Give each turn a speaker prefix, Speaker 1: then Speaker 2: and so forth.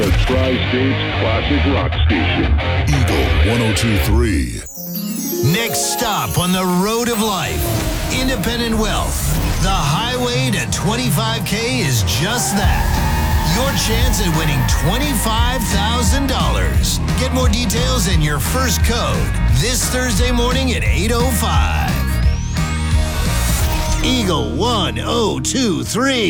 Speaker 1: The Tri-States Classic Rock Station. Eagle 102.3.
Speaker 2: Next stop on the road of life, independent wealth. The highway to 25K is just that. Your chance at winning $25,000. Get more details and your first code this Thursday morning at 8:05. Eagle 1023.